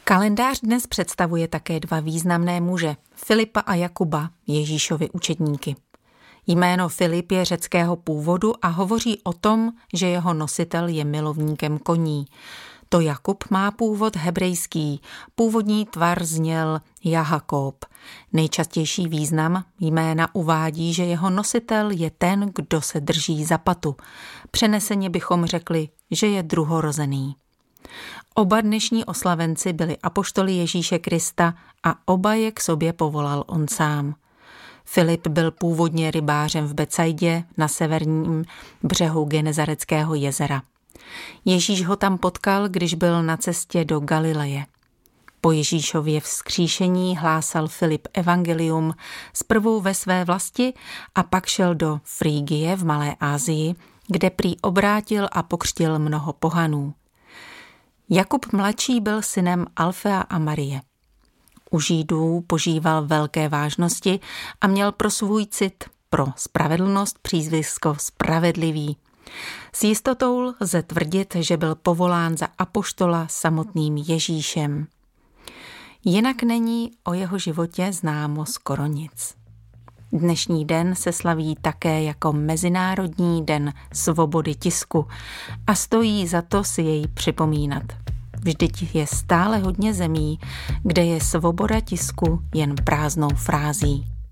Kalendář dnes představuje také dva významné muže, Filipa a Jakuba, Ježíšovi učedníky. Jméno Filip je řeckého původu a hovoří o tom, že jeho nositel je milovníkem koní. To Jakub má původ hebrejský, původní tvar zněl Jahakob. Nejčastější význam jména uvádí, že jeho nositel je ten, kdo se drží za patu. Přeneseně bychom řekli, že je druhorozený. Oba dnešní oslavenci byli apoštoly Ježíše Krista a oba je k sobě povolal on sám. Filip byl původně rybářem v Betsaidě na severním břehu Genezareckého jezera. Ježíš ho tam potkal, když byl na cestě do Galileje. Po Ježíšově vzkříšení hlásal Filip evangelium zprvu ve své vlasti a pak šel do Frígie v Malé Asii, kde prý obrátil a pokřtil mnoho pohanů. Jakub mladší byl synem Alfea a Marie. U Židů požíval velké vážnosti a měl pro svůj cit pro spravedlnost přízvisko spravedlivý. S jistotou lze tvrdit, že byl povolán za apoštola samotným Ježíšem. Jinak není o jeho životě známo skoro nic. Dnešní den se slaví také jako Mezinárodní den svobody tisku a stojí za to si jej připomínat. Vždyť je stále hodně zemí, kde je svoboda tisku jen prázdnou frází.